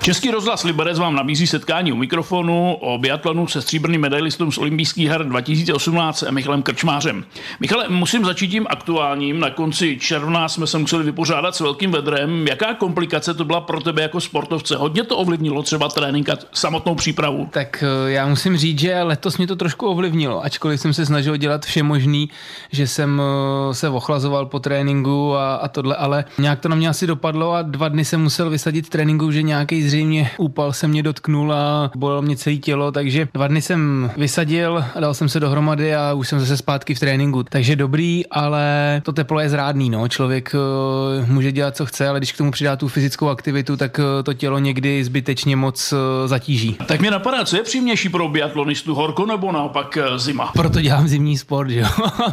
Český rozhlas Liberec vám nabízí setkání u mikrofonu o biatlonu se stříbrným medailistou z olympijských her 2018 Michalem Krčmářem. Michale, musím začít tím aktuálním. Na konci června jsme se museli vypořádat s velkým vedrem. Jaká komplikace to byla pro tebe jako sportovce? Hodně to ovlivnilo třeba trénink a samotnou přípravu? Tak já musím říct, že letos mě to trošku ovlivnilo, ačkoliv jsem se snažil dělat vše možný, že jsem se ochlazoval po tréninku a tohle, ale nějak to na mě asi dopadlo a 2 dny jsem musel vysadit tréninku, že nějaký zřejmě úpal se mě dotknul a bolelo mě celé tělo, takže 2 dny jsem vysadil a dal jsem se dohromady a už jsem zase zpátky v tréninku. Takže dobrý, ale to teplo je zrádný, no. Člověk může dělat, co chce, ale když k tomu přidá tu fyzickou aktivitu, tak to tělo někdy zbytečně moc zatíží. Tak mě napadá, co je příjemnější pro biatlonistu, horko nebo naopak zima? Proto dělám zimní sport, jo?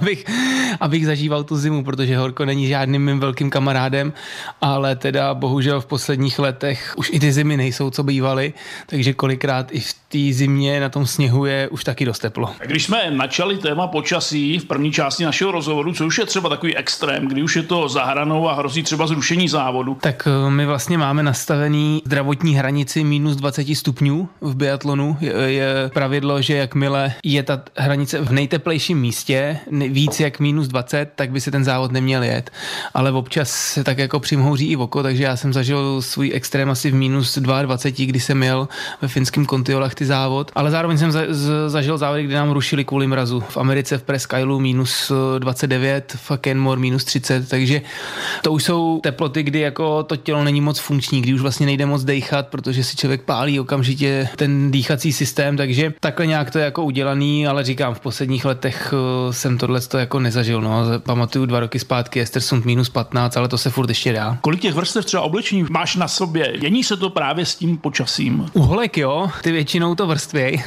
abych zažíval tu zimu, protože horko není žádným mým velkým kamarádem, ale teda bohužel v posledních letech už i ty zimy nejsou, co bývaly, takže kolikrát i v té zimě na tom sněhu je už taky dost teplo. Když jsme načali téma počasí v první části našeho rozhovoru, co už je třeba takový extrém, kdy už je to za hranou a hrozí třeba zrušení závodu? Tak my vlastně máme nastavený zdravotní hranici minus 20 stupňů v biatlonu. Je pravidlo, že jakmile je ta hranice v nejteplejším místě, víc jak minus 20, tak by se ten závod neměl jet. Ale občas se tak jako přimhouří i oko, takže já jsem zažil svůj extrém asi v minus 22, kdy jsem jel ve finském Kontiolahti závod, ale zároveň jsem zažil závody, kdy nám rušili kvůli mrazu. V Americe v Preskylu minus 29, v Kenmore minus 30, takže to už jsou teploty, kdy jako to tělo není moc funkční, kdy už vlastně nejde moc dejchat, protože si člověk pálí okamžitě ten dýchací systém, takže takhle nějak to je jako udělaný, ale říkám, v posledních letech jsem tohleto jako nezažil, no. Pamatuju 2 roky zpátky Estersund minus 15, ale to se furt ještě dá. Kolik těch vrstev třeba oblečení máš na sobě? Mění se to právě s tím počasím? U holek jo, ty většinou to vrstvěj.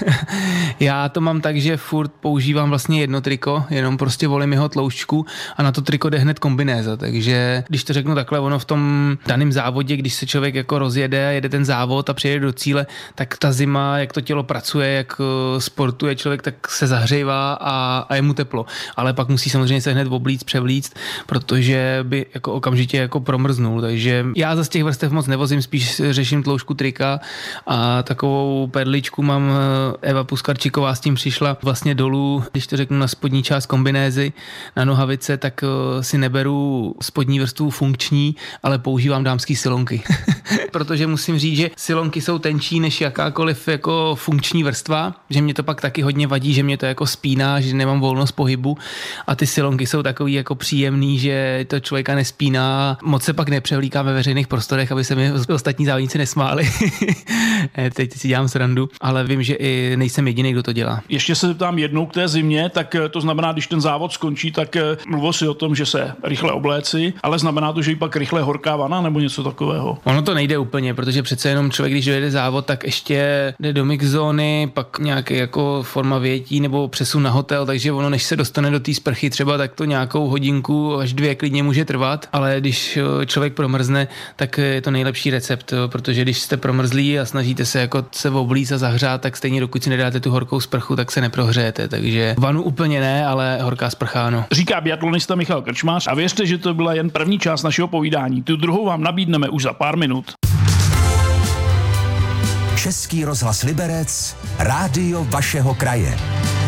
Já to mám tak, že furt používám vlastně jedno triko, jenom prostě volím jeho tloušťku a na to triko jde hned kombinéza, takže když to řeknu takhle, ono v tom daném závodě, když se člověk jako rozjede a jede ten závod a přijede do cíle, tak ta zima, jak to tělo pracuje, jak sportuje člověk, tak se zahřejvá a je mu teplo. Ale pak musí samozřejmě se hned oblíct, převlíct, protože by jako okamžitě jako promrznul, takže já z těch vrstev moc nevozím, spíš řeším tloušku trika a takovou perličku mám, Eva Puskarčiková s tím přišla vlastně dolů, když to řeknu na spodní část kombinézy, na nohavice, tak si neberu spodní vrstvu funkční, ale používám dámský silonky. Protože musím říct, že silonky jsou tenčí než jakákoliv jako funkční vrstva, že mě to pak taky hodně vadí, že mě to jako spíná, že nemám volnost pohybu a ty silonky jsou takový jako příjemný, že to člověka nespíná, moc se pak nepřevlíkám ve veřejných prostorech, aby se mi ostatní závodníci nesmáli. Teď si dělám srandu, ale vím, že i nejsem jediný, kdo to dělá. Ještě se zeptám jednou k té zimě, tak to znamená, když ten závod skončí, tak mluvil si o tom, že se rychle obléci, ale znamená to, že i pak rychle horká vana nebo něco takového? Ono to nejde úplně, protože přece jenom člověk, když dojede závod, tak ještě jde do mixzóny, pak nějaký jako forma větí nebo přesun na hotel, takže ono, než se dostane do té sprchy třeba, tak to nějakou hodinku až 2 klidně může trvat, ale když člověk promrzne, tak je to nejlepší recept, protože když jste promrzlí a snažíte se jako se oblíct a zahřát, tak stejně dokud si nedáte tu horkou sprchu, tak se neprohřejete, takže vanu úplně ne, ale horká sprcha ano. Říká biatlonista Michal Krčmář a věřte, že to byla jen první část našeho povídání. Tu druhou vám nabídneme už za pár minut. Český rozhlas Liberec, rádio vašeho kraje.